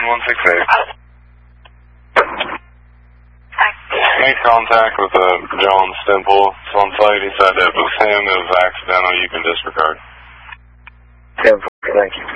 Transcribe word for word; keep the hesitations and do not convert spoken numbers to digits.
one six eight. Made contact with uh, John Stemple. It's on site. He said it was him. It was accidental. You can disregard. ten four, thank you.